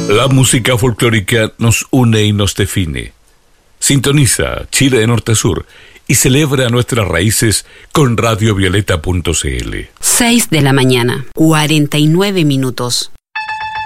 La música folclórica nos une y nos define. Sintoniza Chile de norte a sur y celebra nuestras raíces con radiovioleta.cl. 6 de la mañana, 49 minutos.